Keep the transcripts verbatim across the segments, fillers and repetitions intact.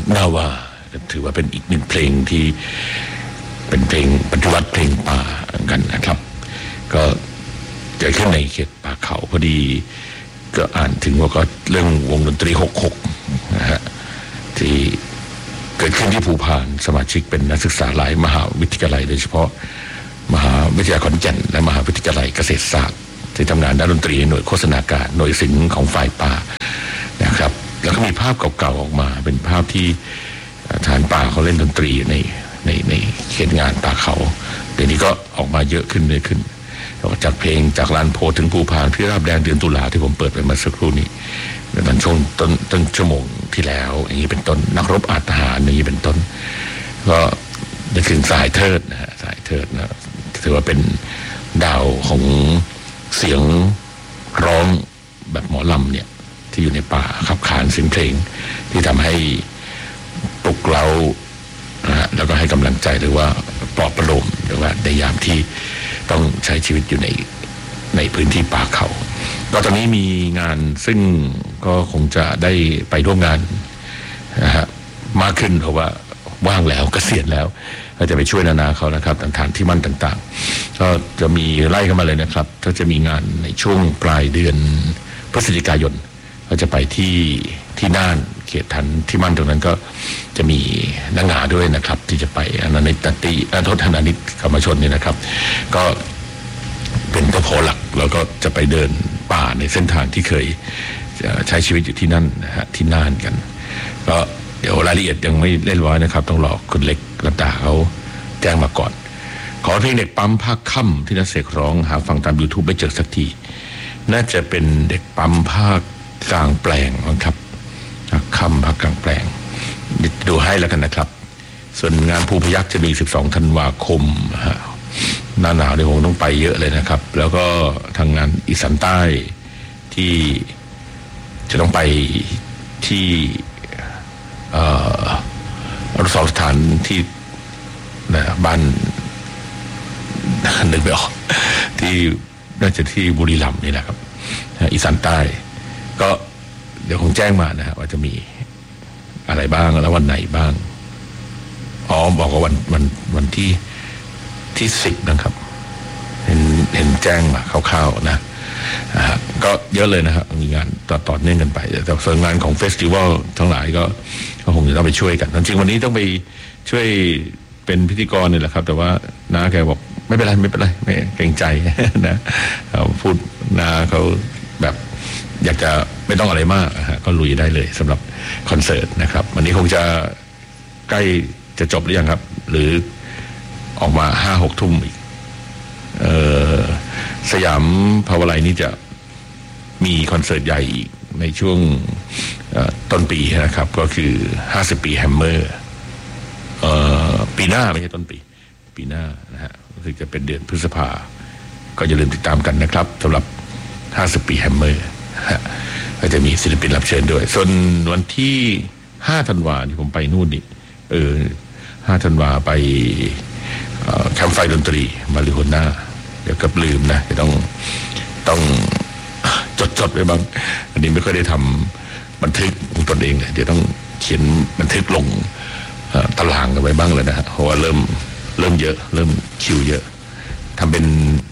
น่าว่าถือว่าเป็นอีกหนึ่งเพลงที่เป็นเพลงปฏิวัติเพลงป่ากันนะครับก็เกิดขึ้นในเขตป่าเขาพอดีก็อ่านถึงว่าก็เรื่องวงดนตรีหกหกนะฮะที่เกิดขึ้นที่ภูพานสมาชิกเป็นนักศึกษาหลายมหาวิทยาลัยโดยเฉพาะมหาวิทยาลัยขอนแก่นและมหาวิทยาลัยเกษตรศาสตร์ที่ทำงานด้านดนตรีหน่วยโฆษณาการหน่วยศิลป์ของฝ่ายป่านะครับแล้วก็มีภาพเก่าๆออกมาเป็นภาพที่ทหารป่าเขาเล่นดนตรีในในในเขตงานป่าเขาเดี๋ยวนี้ก็ออกมาเยอะขึ้นเรื่อยขึ้นเราจัดเพลงจากลานโพถึงภูพานพิราบแดงเดือนตุลาที่ผมเปิดไปเมื่อสักครู่นี้ตอนช่วงต้นต้นชั่วโมงที่แล้วอย่างนี้เป็นต้นนักรบอาทหารอย่างนี้เป็นต้นก็จะถึงสายเทิดนะฮะสายเทิดนะถือว่าเป็นดาวของเสียงร้องแบบหมอลำเนี่ยที่อยู่ในป่าขับขานเสียงเพลงที่ทำให้ปลุกเรานะฮะแล้วก็ให้กำลังใจหรือว่าปลอบประโลมหรือว่าในยามที่ต้องใช้ชีวิตอยู่ในในพื้นที่ป่าเขาก็ตอนนี้มีงานซึ่งก็คงจะได้ไปร่วมงานนะฮะมากขึ้นเพราะว่าว่างแล้วเกษียณแล้วก็จะไปช่วยนานาเขานะครับต่างๆที่มั่นต่างๆก็จะมีไล่เข้ามาเลยนะครับก็จะมีงานในช่วงปลายเดือนพฤศจิกายนก็จะไปที่ที่น่านเขตทันที่มั่นตรงนั้นก็จะมีนางงาด้วยนะครับที่จะไปอนันตติอทศนานิตกรรมชนเนี่ยนะครับก็เป็นพระโพหลักแล้วก็จะไปเดินป่าในเส้นทางที่เคยใช้ชีวิตอยู่ที่นั่นนะฮะที่น่านกันก็เดี๋ยวรายละเอียดยังไม่เรียบร้อยนะครับต้องรอคุณเล็กระดาเขาแจ้งมาก่อนขอเพลงเด็กปั๊มภาคค่ำที่นักเสกร้องหาฟังตาม YouTube ไม่เจอสักทีน่าจะเป็นเด็กปั๊มภาคกลางแปลงนะครับภาคค่ำภาคกลางแปลงดูให้แล้วกันนะครับส่วนงานภูพยัคฆ์จะมีสิบสองธันวาคมหน้าหนาวเดี๋ยวคงต้องไปเยอะเลยนะครับแล้วก็ทางงานอีสานใต้ที่จะต้องไปที่อนุสรณ์สถานที่นะบ้านนึกไม่ออกที่น่าจะที่บุรีรัมย์นี่แหละครับอีสานใต้ก็เดี๋ยวคงแจ้งมานะฮะว่าจะมีอะไรบ้างแล้ววันไหนบ้างอ๋อบอกว่าวันวันวันที่ที่สิบนะครับเห็นเห็นแจ้งมาคร่าวๆนะก็เยอะเลยนะครับมีงานต่อต่อเนื่องกันไปแต่ส่วนงานของเฟสติวัลทั้งหลายก็ก็คงจะต้องไปช่วยกันจริงวันนี้ต้องไปช่วยเป็นพิธีกรนี่แหละครับแต่ว่าน้าแกบอกไม่เป็นไรไม่เป็นไรไม่เกรงใจนะเขาพูดน้าเขาแบบอยากจะไม่ต้องอะไรมากก็ลุยได้เลยสำหรับคอนเสิร์ตนะครับวันนี้คงจะใกล้จะจบหรือยังครับหรือออกมาห้าหกทุ่มอีกเอ่อสยามภาวไลนี่จะมีคอนเสิร์ตใหญ่อีกในช่วงต้นปีนะครับก็คือห้าสิบปีแฮมเมอร์ปีหน้าไม่ใช่ต้นปีปีหน้านะฮะรู้สึกจะเป็นเดือนพฤษภาก็อย่าลืมติดตามกันนะครับสำหรับห้าสิบปีแฮมเมอร์ก็จะมีศิลปินรับเชิญด้วยส่วนวันที่ห้าธันวาที่ผมไปนู่นนี่เออห้าธันวาไปแคมป์ไฟดนตรีมาริโฮน่าเดี๋ยวก็ลืมนะจะต้องต้องจดจดไว้บ้างอันนี้ไม่ค่อยได้ทำบันทึกของตนเองเลยเดี๋ยวต้องเขียนบันทึกลงตารางกันไว้บ้างเลยนะฮะเพราะว่าเริ่มเริ่มเยอะเริ่มคิวเยอะทำเป็น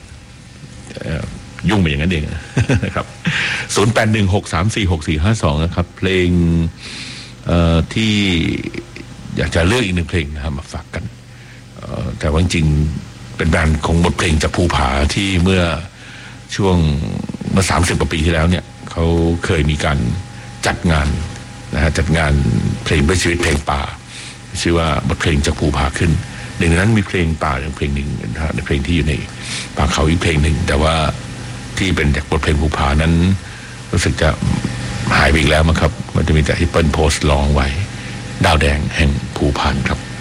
ยุ่งไปอย่างนั้นเองนะครับศูนย์แปดหนึ่งหกสามสี่หกสี่ห้าสองนะครับเพลงที่อยากจะเลือกอีกหนึ่งเพลงนะครับมาฝากกันแต่ว่าจริงเป็นแบรนด์ของบทเพลงจากภูผาที่เมื่อช่วงเมื่อสามสิบกว่าปีที่แล้วเนี่ยเขาเคยมีการจัดงานนะฮะจัดงานเพลงเพื่อชีวิตเพลงป่าชื่อว่าบทเพลงจากภูผาขึ้นหนึ่งในนั้นมีเพลงป่าอย่างเพลงหนึ่งนะฮะในเพลงที่อยู่ในป่าเขาอีกเพลงหนึ่งแต่ว่าที่เป็นจากบทเพลงภูผานั้นรู้สึกจะหายไปอีกแล้วมั้งครับมันจะมีแต่ที่เปิ้ลโพสต์ร้องไว้ดาวแดงแห่งภูพานครับ